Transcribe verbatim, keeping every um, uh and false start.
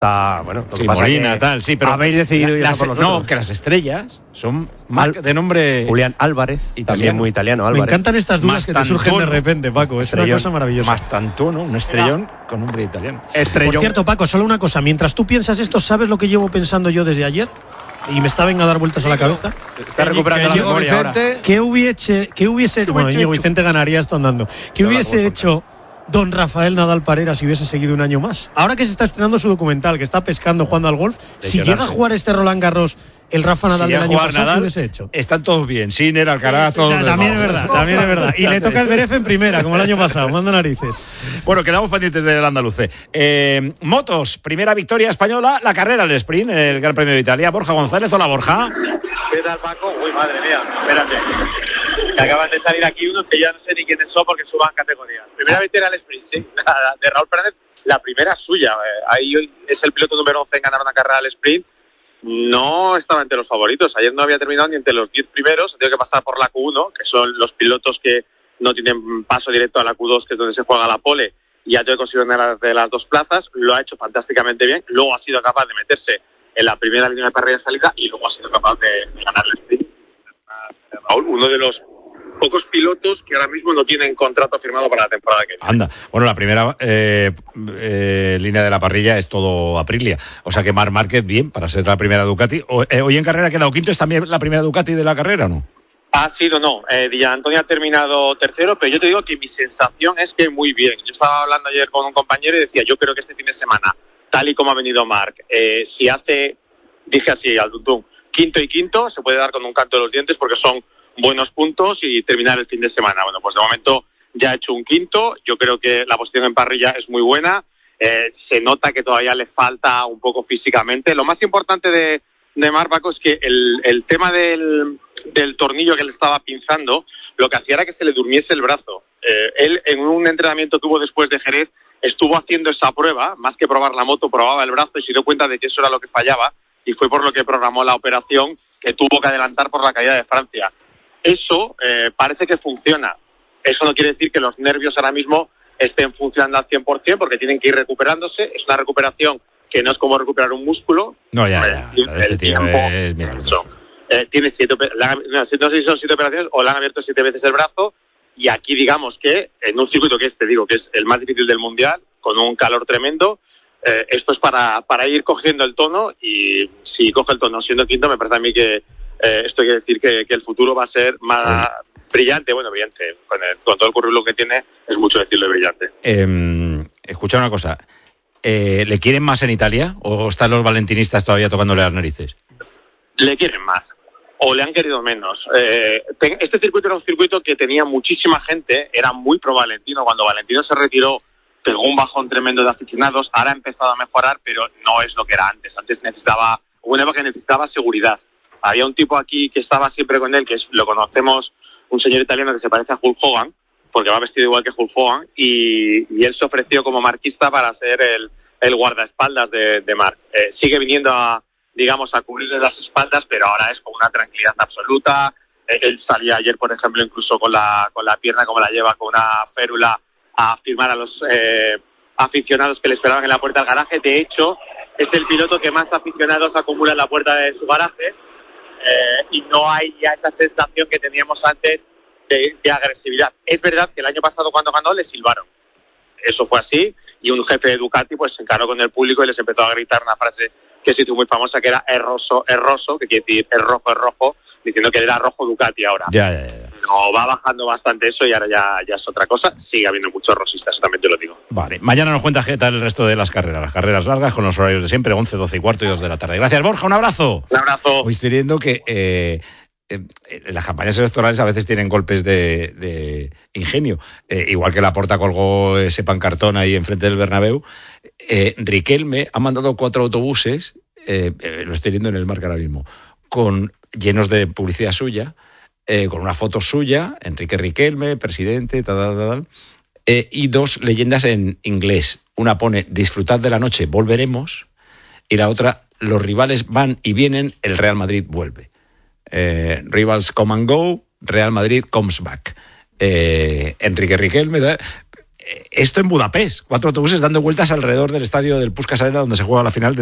Está, bueno, lo sí, que pasa Molina, que tal, sí, pero habéis decidido ir las, por nosotros. no, que las estrellas son Al, de nombre Julián Álvarez, italiano. También muy italiano. Álvarez. Me encantan estas dudas que te surgen de repente, Paco. Es estrellón. una cosa maravillosa. Mastantuono, un estrellón Era. con nombre italiano. Estrellón. Por cierto, Paco, solo una cosa. Mientras tú piensas esto, ¿sabes lo que llevo pensando yo desde ayer? Y me está venga a dar vueltas a la cabeza. Está recuperando la memoria ahora. ¿Qué hubiese, qué hubiese hecho? Bueno, Íñigo Vicente ganaría esto andando. ¿Qué hubiese hecho don Rafael Nadal Parera si hubiese seguido un año más? Ahora que se está estrenando su documental, que está pescando, jugando al golf, si llega a jugar este Roland Garros, el Rafa Nadal si del año pasado, Nadal, ¿qué hubiese hecho? Están todos bien, Sinner, Alcaraz, todos. Ya, también es verdad, también es verdad. Y le toca el Beref en primera, como el año pasado, mando narices. Bueno, quedamos pendientes del andaluce. Eh, motos, primera victoria española, la carrera, el sprint, el Gran Premio de Italia. Borja González, hola Borja. ¿Qué tal, Paco? Uy, madre mía, espérate. Que acaban de salir aquí unos que ya no sé ni quiénes son porque suban categorías. Primera victoria al sprint, sí, de Raúl Fernández, la primera suya. Ahí es el piloto número once en ganar una carrera al sprint. No estaba entre los favoritos. Ayer no había terminado ni entre los diez primeros. Tiene que pasar por la Q uno, que son los pilotos que no tienen paso directo a la Q dos, que es donde se juega la pole. Y ya te he conseguido ganar de las dos plazas. Lo ha hecho fantásticamente bien. Luego ha sido capaz de meterse en la primera línea de parrilla de salida y luego ha sido capaz de, de ganar el sprint. Raúl, uno de los pocos pilotos que ahora mismo no tienen contrato firmado para la temporada que viene. Anda, bueno, la primera eh, eh, línea de la parrilla es todo Aprilia, o sea que Marc Márquez bien para ser la primera Ducati. O, eh, hoy en carrera ha quedado quinto, ¿es también la primera Ducati de la carrera o no? Ha sido no, eh, Di Antonio ha terminado tercero, pero yo te digo que mi sensación es que muy bien. Yo estaba hablando ayer con un compañero y decía, yo creo que este fin de semana, tal y como ha venido Marc, eh, si hace, dije así al tuntún, quinto y quinto, se puede dar con un canto de los dientes porque son buenos puntos y terminar el fin de semana. Bueno, pues de momento ya ha hecho un quinto. Yo creo que la posición en parrilla es muy buena. Eh, se nota que todavía le falta un poco físicamente. Lo más importante de, de Marc, Paco, es que el, el tema del, del tornillo que le estaba pinzando, lo que hacía era que se le durmiese el brazo. Eh, él, en un entrenamiento que hubo después de Jerez, estuvo haciendo esa prueba. Más que probar la moto, probaba el brazo y se dio cuenta de que eso era lo que fallaba. Y fue por lo que programó la operación que tuvo que adelantar por la caída de Francia. Eso eh, parece que funciona. Eso no quiere decir que los nervios ahora mismo estén funcionando al cien por ciento porque tienen que ir recuperándose. Es una recuperación que no es como recuperar un músculo. No, ya, ya. El, el tiempo, es eh, tiene siete, la, no sé si son siete operaciones o le han abierto siete veces el brazo. Y aquí digamos que en un circuito que este digo que es el más difícil del mundial, con un calor tremendo, eh, esto es para, para ir cogiendo el tono. Y si coge el tono siendo quinto, me parece a mí que Eh, esto quiere decir que, que el futuro va a ser más sí. brillante. Bueno, brillante. Con, el, con todo el currículum que tiene, es mucho decirlo de brillante. Eh, escucha una cosa. Eh, ¿Le quieren más en Italia o están los valentinistas todavía tocándole las narices? Le quieren más. O le han querido menos. Eh, este circuito era un circuito que tenía muchísima gente. Era muy pro Valentino. Cuando Valentino se retiró, pegó un bajón tremendo de aficionados. Ahora ha empezado a mejorar, pero no es lo que era antes. Antes necesitaba, una época que necesitaba seguridad. Había un tipo aquí que estaba siempre con él, que es, lo conocemos, un señor italiano que se parece a Hulk Hogan, porque va vestido igual que Hulk Hogan, y, y él se ofreció como marquista para ser el, el guardaespaldas de, de Marc. Eh, sigue viniendo a, digamos, a cubrirle las espaldas, pero ahora es con una tranquilidad absoluta. Eh, él salía ayer, por ejemplo, incluso con la, con la pierna como la lleva, con una férula, a firmar a los eh, aficionados que le esperaban en la puerta del garaje. De hecho, es el piloto que más aficionados acumula en la puerta de su garaje. Eh, y no hay ya esa sensación que teníamos antes de, de agresividad. Es verdad que el año pasado cuando ganó le silbaron. Eso fue así y un jefe de Ducati pues se encaró con el público y les empezó a gritar una frase que se hizo muy famosa que era es roso, es roso, que quiere decir es rojo, es rojo, diciendo que era rojo Ducati ahora. Ya, ya, ya. No, va bajando bastante eso y ahora ya, ya es otra cosa. Sigue habiendo muchos rosistas, eso también te lo digo. Vale, mañana nos cuenta qué tal el resto de las carreras. Las carreras largas con los horarios de siempre, once, doce y cuarto y dos de la tarde. Gracias, Borja, un abrazo. Un abrazo. Hoy estoy viendo que eh, eh, las campañas electorales a veces tienen golpes de, de ingenio. Eh, igual que Laporta colgó ese pancartón ahí enfrente del Bernabéu. Eh, Riquelme ha mandado cuatro autobuses, eh, eh, lo estoy viendo en el Marca ahora mismo, con, llenos de publicidad suya, Eh, con una foto suya, Enrique Riquelme, presidente, tal, tal, tal, eh, y dos leyendas en inglés. Una pone, disfrutad de la noche, volveremos, y la otra, los rivales van y vienen, el Real Madrid vuelve. Eh, rivals come and go, Real Madrid comes back. Eh, Enrique Riquelme, esto en Budapest, cuatro autobuses dando vueltas alrededor del estadio del Puskás Arena donde se juega la final